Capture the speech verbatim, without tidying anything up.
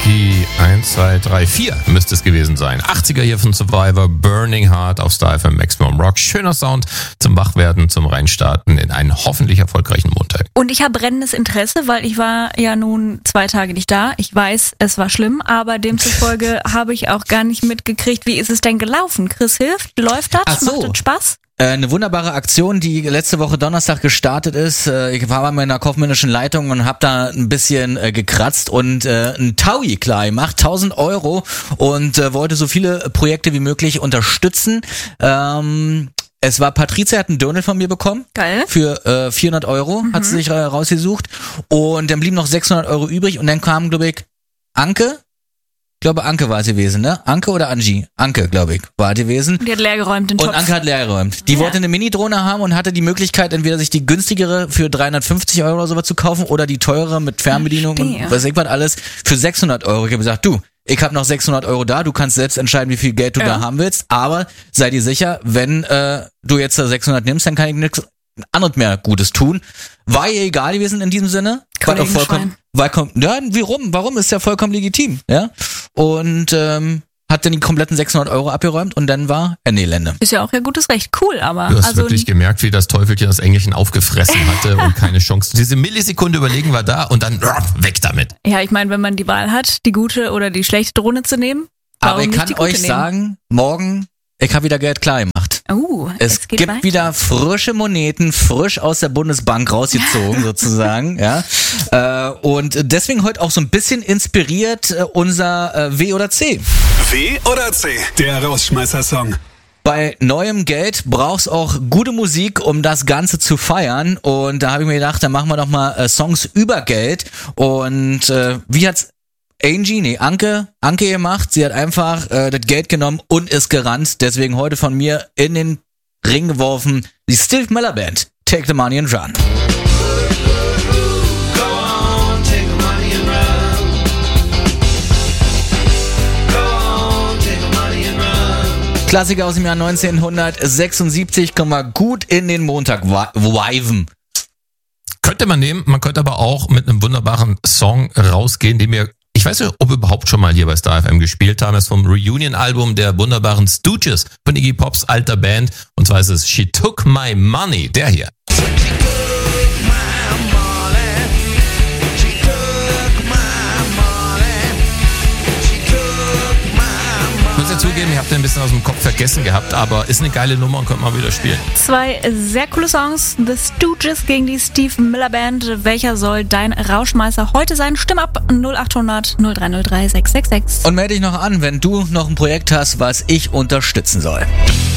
die eins, zwei, drei, vier müsste es gewesen sein. achtziger hier von Survivor, Burning Heart auf Star F M Maximum Rock. Schöner Sound zum Wachwerden, zum Reinstarten in einen hoffentlich erfolgreichen Montag. Und ich habe brennendes Interesse, weil ich war ja nun zwei Tage nicht da. Ich weiß, es war schlimm, aber demzufolge habe ich auch gar nicht mitgekriegt, wie ist es denn gelaufen? Chris hilft, läuft das? Ach so. Macht das Spaß? Eine wunderbare Aktion, die letzte Woche Donnerstag gestartet ist. Ich war bei meiner kaufmännischen Leitung und habe da ein bisschen äh, gekratzt und äh, ein Taui klar gemacht, tausend Euro, und äh, wollte so viele Projekte wie möglich unterstützen. Ähm, es war Patricia, hat einen Donut von mir bekommen. Geil. Für äh, vierhundert Euro, mhm. hat sie sich äh, rausgesucht. Und dann blieben noch sechshundert Euro übrig und dann kam, glaube ich, Anke. Ich glaube, Anke war es gewesen, ne? Anke oder Angie? Anke, glaube ich, war es gewesen. Die hat leer geräumt, den Topf. Und Anke hat leer geräumt. Die ja. wollte eine Mini-Drohne haben und hatte die Möglichkeit, entweder sich die günstigere für dreihundertfünfzig Euro oder sowas zu kaufen oder die teure mit Fernbedienung und was ich was alles für sechshundert Euro. Ich habe gesagt, du, ich habe noch sechshundert Euro da, du kannst selbst entscheiden, wie viel Geld du ja. da haben willst, aber sei dir sicher, wenn äh, du jetzt sechshundert nimmst, dann kann ich nichts anderes mehr Gutes tun. War ihr egal gewesen in diesem Sinne? War doch vollkommen, war, ja, wie rum? Warum? Ist ja vollkommen legitim, ja? Und ähm, hat dann die kompletten sechshundert Euro abgeräumt und dann war Ende. Ist ja auch ihr gutes Recht, cool, aber... Du hast also wirklich gemerkt, wie das Teufelchen das Engelchen aufgefressen hatte und keine Chance. Diese Millisekunde überlegen war da und dann weg damit. Ja, ich meine, wenn man die Wahl hat, die gute oder die schlechte Drohne zu nehmen, warum aber ich nicht kann die gute euch nehmen? sagen, morgen, ich habe wieder Geld klar gemacht. Oh, es gibt weiter. Wieder frische Moneten, frisch aus der Bundesbank rausgezogen sozusagen, ja. Äh, und deswegen heute auch so ein bisschen inspiriert äh, unser äh, W oder C. W oder C, der Rausschmeißer-Song. Bei neuem Geld brauchst auch gute Musik, um das Ganze zu feiern. Und da habe ich mir gedacht, dann machen wir doch mal äh, Songs über Geld. Und äh, wie hat's Angie, nee, Anke, Anke gemacht. Sie hat einfach äh, das Geld genommen und ist gerannt. Deswegen heute von mir in den Ring geworfen. Die Steve Miller Band. Take the Money and Run. Klassiker aus dem Jahr neunzehnhundertsechsundsiebzig, kann man gut in den Montag wiven. Könnte man nehmen, man könnte aber auch mit einem wunderbaren Song rausgehen, den wir, ich weiß nicht, ob wir überhaupt schon mal hier bei Star F M gespielt haben. Das ist vom Reunion-Album der wunderbaren Stooges von Iggy Pops alter Band. Und zwar ist es She Took My Money, der hier. Ich muss ja zugeben, ich habe den ein bisschen aus dem Kopf vergessen gehabt, aber ist eine geile Nummer und könnte mal wieder spielen. Zwei sehr coole Songs, The Stooges gegen die Steve Miller Band. Welcher soll dein Rauschmeißer heute sein? Stimm ab null acht hundert null drei null drei sechs sechs sechs. Und melde dich noch an, wenn du noch ein Projekt hast, was ich unterstützen soll.